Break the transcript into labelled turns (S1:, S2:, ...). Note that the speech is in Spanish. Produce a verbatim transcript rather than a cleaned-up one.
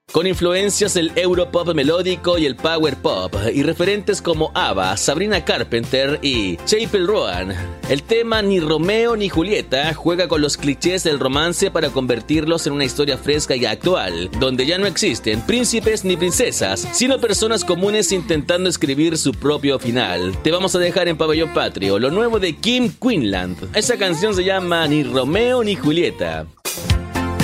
S1: con influencias del europop melódico y el power pop, y referentes como ABBA, Sabrina Carpenter y Chappell Roan. El tema Ni Romeo ni Julieta juega con los clichés del romance para convertirlos en una historia fresca y actual, donde ya no existen príncipes ni princesas, sino personas comunes intentando escribir su propio final. Te vamos a dejar en Pabellón Patrio lo nuevo de Kim Quinlan. Esa canción se llama Ni Romeo ni Julieta.